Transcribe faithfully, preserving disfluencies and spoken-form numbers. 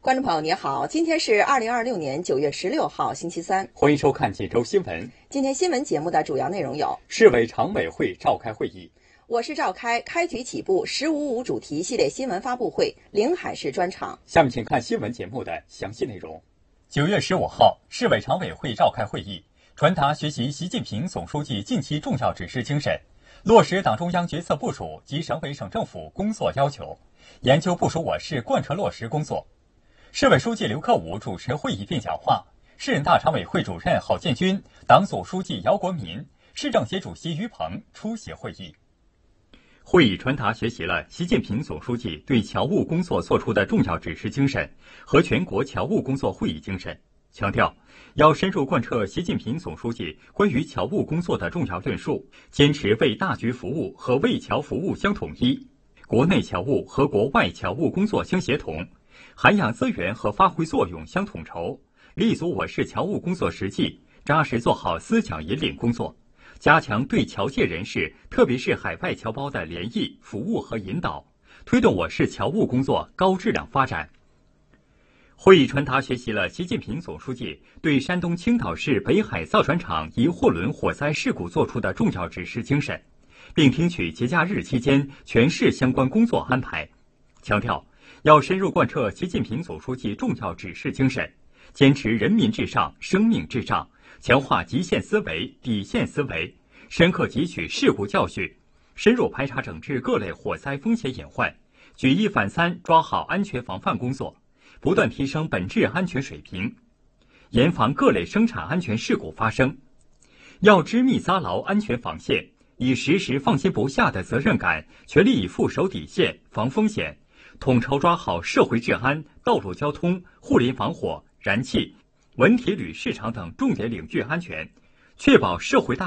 观众朋友您好，今天是二零二六年九月十六号星期三， 欢迎收看几周新闻。 今天新闻节目的主要内容有： 市委常委会召开会议， 我市召开开局起步十五五主题系列新闻发布会临海市专场。 下面请看新闻节目的详细内容。九月十五号，市委常委会召开会议，传达学习习近平总书记近期重要指示精神，落实党中央决策部署及省委省政府工作要求，研究部署我市贯彻落实工作。市委书记刘克武主持会议并讲话，市人大常委会主任郝建军、党组书记姚国民、市政协主席于鹏出席会议。会议传达学习了习近平总书记对侨务工作作出的重要指示精神和全国侨务工作会议精神，强调要深入贯彻习近平总书记关于侨务工作的重要论述，坚持为大局服务和为侨服务相统一，国内侨务和国外侨务工作相协同，涵养资源和发挥作用相统筹，立足我市侨务工作实际，扎实做好思想引领工作，加强对侨界人士，特别是海外侨胞的联谊、服务和引导，推动我市侨务工作高质量发展。会议传达学习了习近平总书记对山东青岛市北海造船厂一货轮火灾事故作出的重要指示精神，并听取节假日期间全市相关工作安排，强调要深入贯彻习近平总书记重要指示精神，坚持人民至上、生命至上，强化极限思维、底线思维，深刻汲取事故教训，深入排查整治各类火灾风险隐患，举一反三抓好安全防范工作，不断提升本质安全水平，严防各类生产安全事故发生。要织密扎牢安全防线，以时时放心不下的责任感，全力以赴守底线、防风险，统筹抓好社会治安、道路交通、护林防火、燃气、文体旅市场等重点领域安全，确保社会大